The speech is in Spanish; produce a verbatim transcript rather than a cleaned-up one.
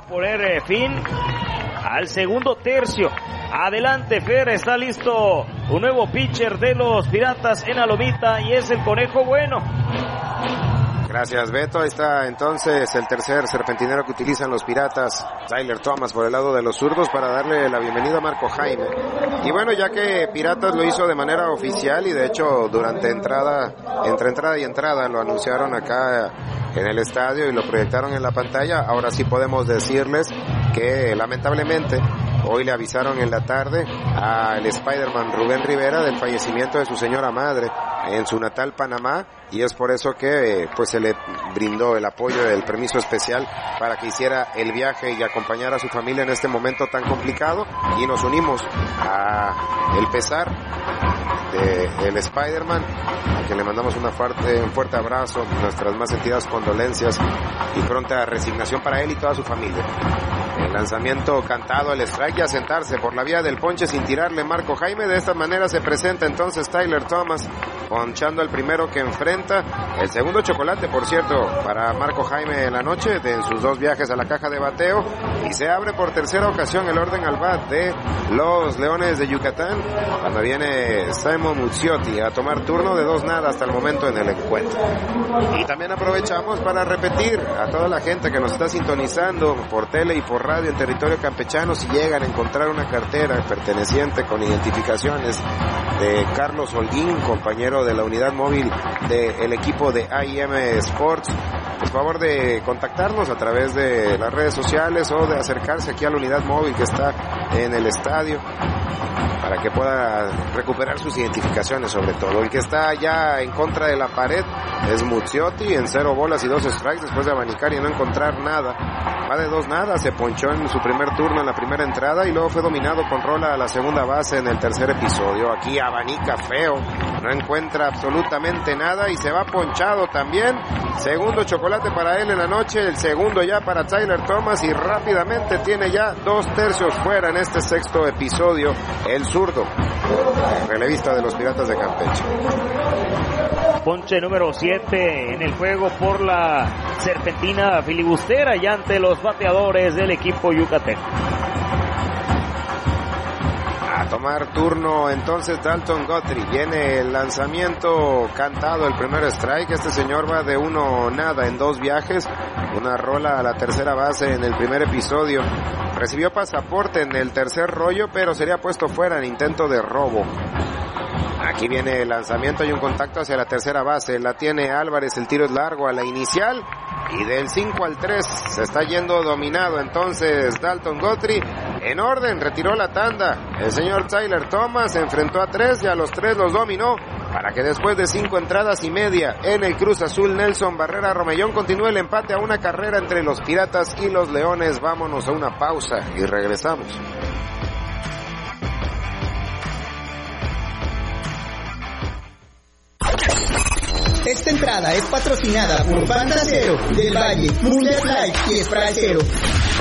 a poner eh, fin al segundo tercio. Adelante, Fer, está listo un nuevo pitcher de los Piratas en la lomita y es el Conejo Bueno. Gracias, Beto. Ahí está entonces el tercer serpentinero que utilizan los Piratas, Tyler Thomas, por el lado de los zurdos, para darle la bienvenida a Marco Jaime. Y bueno, ya que Piratas lo hizo de manera oficial y de hecho durante entrada, entre entrada y entrada lo anunciaron acá en el estadio y lo proyectaron en la pantalla, ahora sí podemos decirles que lamentablemente hoy le avisaron en la tarde al Spider-Man Rubén Rivera del fallecimiento de su señora madre en su natal Panamá, y es por eso que pues se le brindó el apoyo del permiso especial para que hiciera el viaje y acompañara a su familia en este momento tan complicado, y nos unimos a el pesar de el Spider-Man, a quien le mandamos una fuerte, un fuerte abrazo, nuestras más sentidas condolencias y pronta resignación para él y toda su familia. El lanzamiento cantado, el strike, y a sentarse por la vía del ponche sin tirarle Marco Jaime. De esta manera se presenta entonces Tyler Thomas, ponchando al primero que enfrenta. El segundo chocolate, por cierto, para Marco Jaime en la noche, de en sus dos viajes a la caja de bateo. Y se abre por tercera ocasión el orden al bat de los Leones de Yucatán, cuando viene Simon Mucciotti a tomar turno de dos nada hasta el momento en el encuentro. Y también aprovechamos para repetir a toda la gente que nos está sintonizando por tele y por radio en territorio campechano, si llegan a encontrar una cartera perteneciente con identificaciones de Carlos Holguín, compañero de la unidad móvil del equipo de A I M Sports, por favor de contactarnos a través de las redes sociales o de acercarse aquí a la unidad móvil que está en el estadio para que pueda recuperar sus identificaciones. Sobre todo el que está ya en contra de la pared es Mucciotti, en cero bolas y dos strikes después de abanicar y no encontrar nada. Va de dos nada, se ponchó en su primer turno en la primera entrada y luego fue dominado con rola a la segunda base en el tercer episodio. Aquí abanica feo, no encuentra absolutamente nada y se va ponchado también. Segundo chocolate para él en la noche, el segundo ya para Tyler Thomas, y rápidamente tiene ya dos tercios fuera en este sexto episodio el zurdo, relevista de los Piratas de Campeche. Ponche número siete en el juego por la serpentina filibustera y ante los bateadores del equipo yucateco. A tomar turno entonces Dalton Guthrie. Viene el lanzamiento cantado, el primer strike. Este señor va de uno nada en dos viajes, una rola a la tercera base en el primer episodio. Recibió pasaporte en el tercer rollo, pero sería puesto fuera en intento de robo. Aquí viene el lanzamiento y un contacto hacia la tercera base. La tiene Álvarez, el tiro es largo a la inicial. Y del cinco al tres se está yendo dominado entonces Dalton Guthrie. En orden, retiró la tanda. El señor Tyler Thomas se enfrentó a tres y a los tres los dominó, para que después de cinco entradas y media en el Cruz Azul, Nelson Barrera Romellón continúe el empate a una carrera entre los Piratas y los Leones. Vámonos a una pausa y regresamos. Esta entrada es patrocinada por Fanta Cero, Del Valle, Mundet Light y Spray Cero.